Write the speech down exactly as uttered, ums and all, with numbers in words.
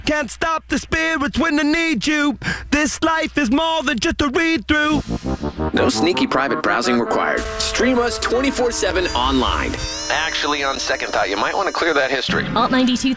Can't stop the spirits when they need you. This life is more than just a read-through. No sneaky private browsing required. Stream us twenty-four seven online. Actually, on second thought, you might want to clear that history. Alt ninety-two